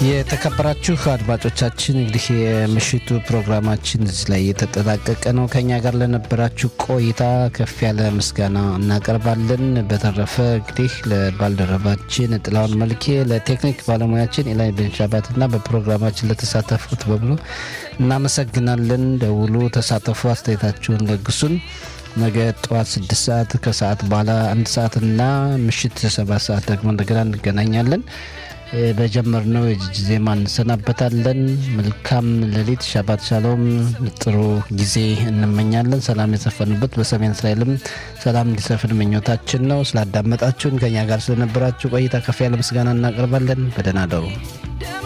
የተከበራችሁ አድማጮቻችን እንግዲህ የምሽቱ ፕሮግራማችን እዚህ ላይ የተጠናቀቀ ነው። ከኛ ጋር ለነበራችሁ ቆይታ ከፍ ያለ ምስጋና እናቀርባለን። በተረፈ እንግዲህ ለባልደረባችን ጥላውን መልኬ፣ ለቴክኒክ ባለሙያችን ኢላይ ቤንሻባትና በፕሮግራማችን ለተሳተፉት በሙሉ እናመሰግናለን። ደውሉ፣ ተሳተፉ፣ አስተያየታችሁን ለግሱን። ነገ ጠዋት 6 ሰዓት ከሰዓት በኋላ 1 ሰዓት እና ምሽት 7 ሰዓት ደግሞ እንደገና እንገናኛለን። በጀመርነው ዜማ እንሰናበታለን። መልካም ሌሊት፣ ሻባት ሻሎም፣ ጥሩ ጊዜ እንመኛለን። ሰላም የሰፈንበት በሰሜን እስራኤልም ሰላም እንዲሰፍን ምኞታችን ነው። ስላዳመጣችሁን ከኛ ጋር ስለነበራችሁ ቆይታ ከፍ ያለ ምስጋና እናቀርባለን። በደህና ደሩ።